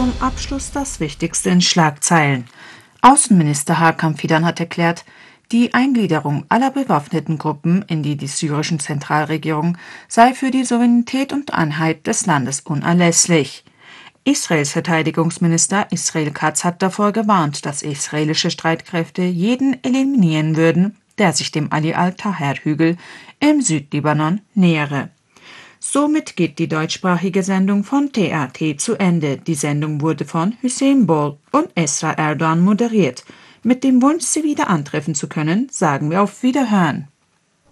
zum Abschluss das Wichtigste in Schlagzeilen. Außenminister Hakan Fidan hat erklärt, die Eingliederung aller bewaffneten Gruppen in die syrischen Zentralregierung sei für die Souveränität und Einheit des Landes unerlässlich. Israels Verteidigungsminister Israel Katz hat davor gewarnt, dass israelische Streitkräfte jeden eliminieren würden, der sich dem Ali al-Taher-Hügel im Südlibanon nähere. Somit geht die deutschsprachige Sendung von TRT zu Ende. Die Sendung wurde von Hüseyin Bol und Esra Erdoğan moderiert. Mit dem Wunsch, Sie wieder antreffen zu können, sagen wir auf Wiederhören.